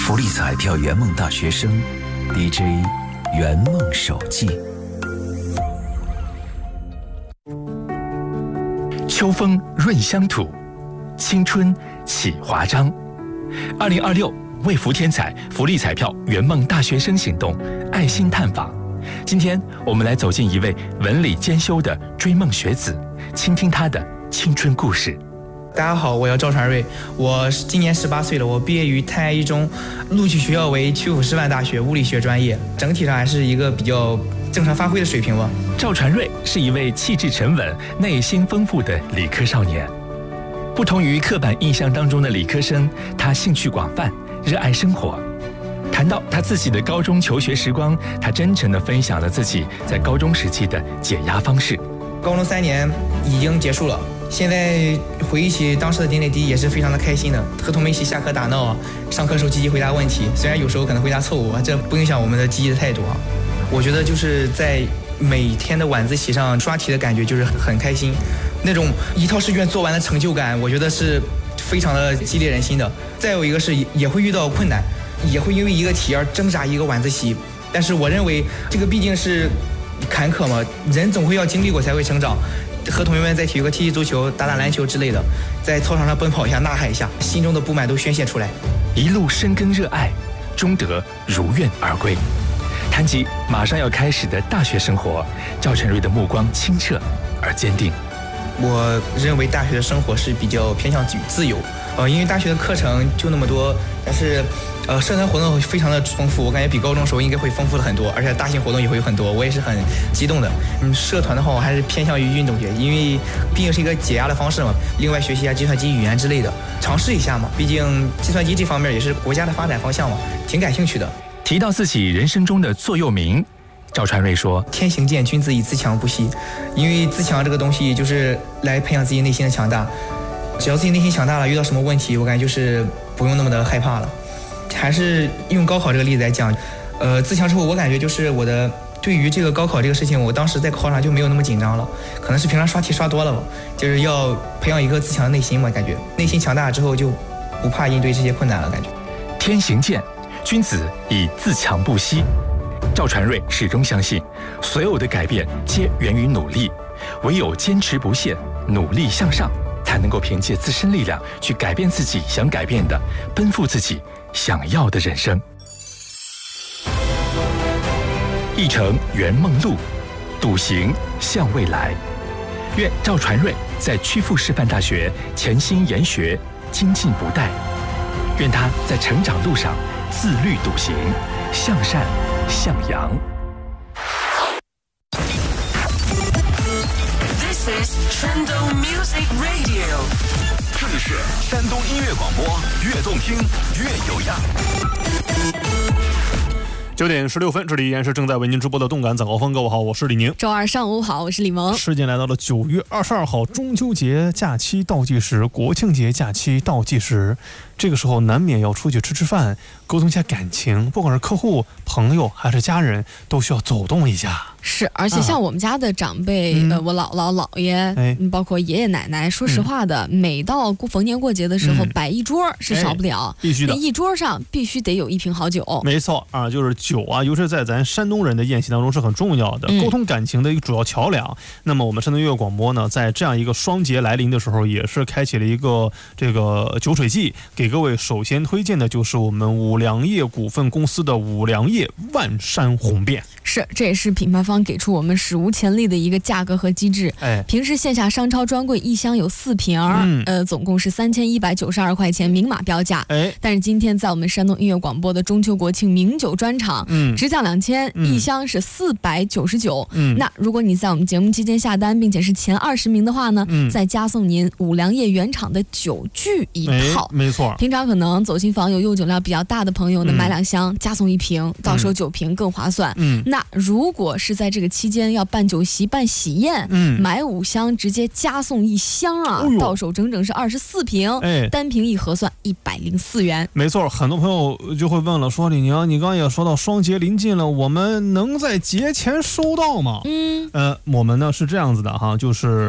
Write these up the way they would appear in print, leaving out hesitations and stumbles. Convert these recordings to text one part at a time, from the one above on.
福利彩票圆梦大学生 DJ 圆梦手记。 秋风润乡土，青春启华章。2026为福添彩福利彩票圆梦大学生行动爱心探访。今天我们来走进一位文理兼修的追梦学子，倾听他的青春故事。 大家好，我叫赵传瑞，我今年18岁了，我毕业于太原一中，录取学校为曲阜师范大学物理学专业，整体上还是一个比较正常发挥的水平吧。 赵传瑞是一位气质沉稳、内心丰富的理科少年。不同于刻板印象当中的理科生，他兴趣广泛，热爱生活。谈到他自己的高中求学时光，他真诚地分享了自己在高中时期的解压方式。 高中3年已经结束了，现在回忆起当时的点点滴滴也是非常的开心的，和同学一起下课打闹，上课时候积极回答问题，虽然有时候可能回答错误，这不影响我们的积极的态度啊。我觉得就是在每天的晚自习上刷题的感觉就是很开心，那种一套试卷做完的成就感，我觉得是非常的激励人心的。再有一个是也会遇到困难，也会因为一个题而挣扎一个晚自习，但是我认为这个毕竟是坎坷嘛，人总会要经历过才会成长。和同学们在体育课踢踢足球、打打篮球之类的，在操场上奔跑一下、呐喊一下，心中的不满都宣泄出来。 一路深耕热爱，终得如愿而归。谈及马上要开始的大学生活，赵传瑞的目光清澈而坚定。 我认为大学的生活是比较偏向自由，因为大学的课程就那么多，但是社团活动非常的丰富，我感觉比高中时候应该会丰富了很多，而且大型活动也会有很多，我也是很激动的。社团的话我还是偏向于运动学，因为毕竟是一个解压的方式嘛，另外学习一下计算机语言之类的，尝试一下嘛，毕竟计算机这方面也是国家的发展方向嘛，挺感兴趣的。 提到自己人生中的座右铭，赵传瑞说： 天行健，君子以自强不息。因为自强这个东西就是来培养自己内心的强大，只要自己内心强大了，遇到什么问题我感觉就是不用那么的害怕了。还是用高考这个例子来讲，自强之后我感觉就是我的对于这个高考这个事情，我当时在考场就没有那么紧张了，可能是平常刷题刷多了吧，就是要培养一个自强的内心嘛，感觉内心强大之后就不怕应对这些困难了，感觉。 天行健，君子以自强不息。赵传瑞始终相信，所有的改变皆源于努力，唯有坚持不懈，努力向上，才能够凭借自身力量去改变自己想改变的，奔赴自己想要的人生。一程圆梦路，笃行向未来。愿赵传瑞在曲阜师范大学潜心研学，精进不怠。愿他在成长路上自律笃行，向善向阳。 This is 山东 Music Radio， 这里是山东音乐广播，越动听越有样。 9点16分，这里依然是正在为您直播的动感早高峰。各位好，我是李宁。 周二上午好，我是李萌。 时间来到了9月22号，中秋节假期倒计时，国庆节假期倒计时。这个时候难免要出去吃吃饭，沟通一下感情，不管是客户、朋友还是家人，都需要走动一下。 是，而且像我们家的长辈，我姥姥、姥爷，包括爷爷奶奶，说实话的，每到逢年过节的时候，摆一桌是少不了， 必须的。 一桌上必须得有一瓶好酒。 没错啊，就是酒啊，尤其是在咱山东人的宴席当中是很重要的，沟通感情的一个主要桥梁。那么我们山东音乐广播呢，在这样一个双节来临的时候，也是开启了一个这个酒水季，给各位首先推荐的就是我们五粮液股份公司的五粮液万山红遍。 是，这也是品牌方给出我们史无前例的一个价格和机制。平时线下商超专柜一箱有4瓶，总共是3192块钱，明码标价。但是今天在我们山东音乐广播的中秋国庆名酒专场，只讲2000，一箱是499。那如果你在我们节目期间下单，并且是前20名的话呢，再加送您五粮液原厂的酒具一套。 没错。 平常可能走亲访友用酒量比较大的朋友呢，买2箱加送1瓶，到时候9瓶更划算。那如果是在这个期间要办酒席、办喜宴，买5箱直接加送1箱啊，到手整整是24瓶，单瓶一核算104元。 没错，很多朋友就会问了，说李宁，你刚刚也说到双节临近了，我们能在节前收到吗？我们呢是这样子的哈，就是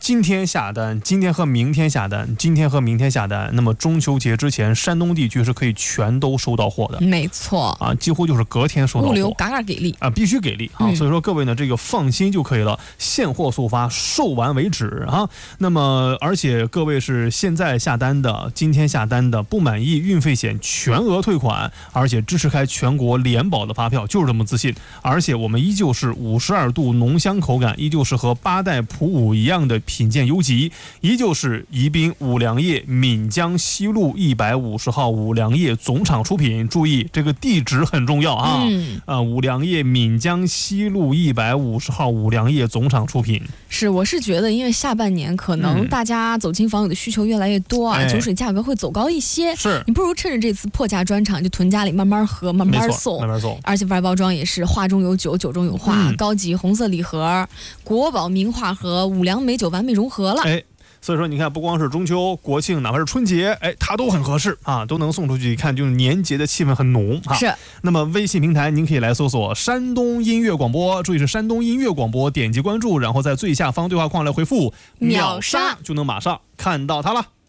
今天下单，今天和明天下单，今天和明天下单，那么中秋节之前，山东地区是可以全都收到货的。 没错啊，几乎就是隔天收到货， 物流嘎嘎给力啊，必须给力啊！所以说各位呢，这个放心就可以了，现货速发，售完为止啊。那么而且各位是现在下单的，今天下单的，不满意运费险全额退款，而且支持开全国联保的发票，就是这么自信。而且我们依旧是52度浓香口感，依旧是和八代普五一样的品鉴优级，依旧是宜宾五粮液闽江西路150号五粮液总厂出品。注意这个地址很重要啊！五粮液闽江西路150号五粮液总厂出品。 是，我是觉得，因为下半年可能大家走亲访友的需求越来越多啊，酒水价格会走高一些。 是， 你不如趁着这次破价专场就囤家里慢慢喝，慢慢送， 慢慢送。 而且外包装也是画中有酒，酒中有画，高级红色礼盒，国宝名画和五粮美酒完美融合了。 所以说你看，不光是中秋、国庆，哪怕是春节，它都很合适啊，都能送出去。看，就是年节的气氛很浓啊。 是。 那么微信平台您可以来搜索山东音乐广播，注意是山东音乐广播，点击关注，然后在最下方对话框来回复秒杀，就能马上看到它了。